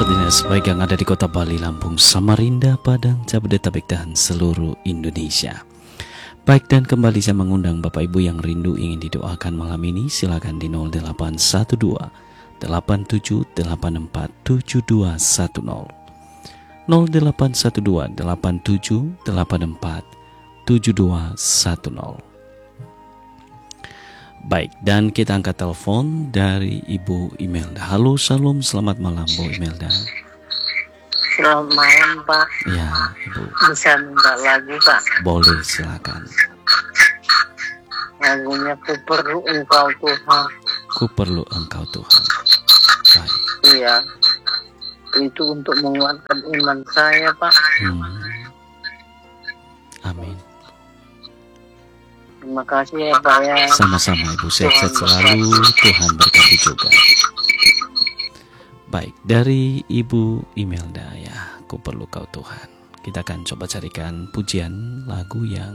sahabat dinas, baik yang ada di kota Bali, Lampung, Samarinda, Padang, Jabodetabek, dan seluruh Indonesia. Baik, dan kembali saya mengundang Bapak Ibu yang rindu ingin didoakan malam ini, silakan di 0812 8784 7210, 0812 8784 7210. Baik, dan kita angkat telepon dari Ibu Imelda. Halo, salam, selamat malam Bu Imelda. Selamat malam Pak. Ya, Ibu. Bisa minta lagu Pak? Boleh, silakan. Lagunya Ku Perlu Engkau Tuhan. Ku perlu Engkau Tuhan. Baik. Iya. Itu untuk menguatkan iman saya Pak. Amin. Terima kasih ya Pak ya. Sama-sama Ibu, sehat-sehat selalu, Tuhan berkati juga. Baik, dari Ibu Imelda ya, Ku Perlu Kau Tuhan. Kita akan coba carikan pujian lagu yang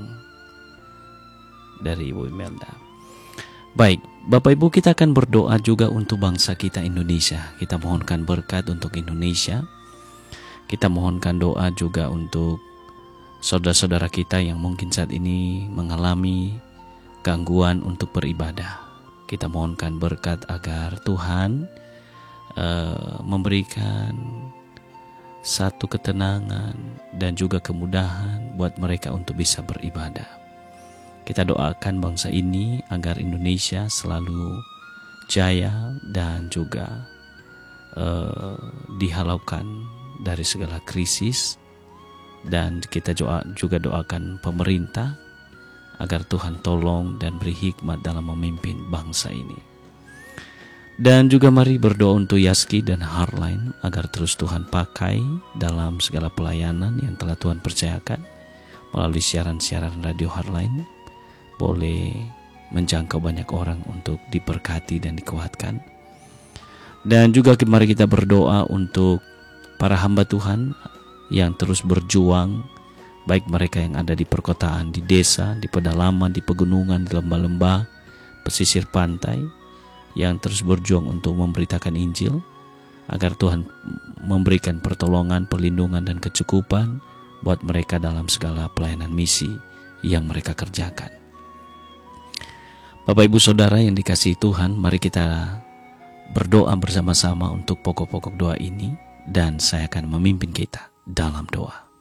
dari Ibu Imelda. Baik, Bapak Ibu, kita akan berdoa juga untuk bangsa kita Indonesia. Kita mohonkan berkat untuk Indonesia. Kita mohonkan doa juga untuk saudara-saudara kita yang mungkin saat ini mengalami gangguan untuk beribadah. Kita mohonkan berkat agar Tuhan memberikan satu ketenangan dan juga kemudahan buat mereka untuk bisa beribadah. Kita doakan bangsa ini agar Indonesia selalu jaya dan juga dihalaukan dari segala krisis. Dan kita juga doakan pemerintah agar Tuhan tolong dan beri hikmat dalam memimpin bangsa ini. Dan juga mari berdoa untuk Yaski dan Harline agar terus Tuhan pakai dalam segala pelayanan yang telah Tuhan percayakan melalui siaran-siaran radio Harline. Boleh menjangkau banyak orang untuk diberkati dan dikuatkan. Dan juga mari kita berdoa untuk para hamba Tuhan yang terus berjuang, baik mereka yang ada di perkotaan, di desa, di pedalaman, di pegunungan, di lembah-lembah, pesisir pantai, yang terus berjuang untuk memberitakan Injil, agar Tuhan memberikan pertolongan, perlindungan, dan kecukupan buat mereka dalam segala pelayanan misi yang mereka kerjakan. Bapak Ibu Saudara yang dikasihi Tuhan, mari kita berdoa bersama-sama untuk pokok-pokok doa ini, dan saya akan memimpin kita dalam doa.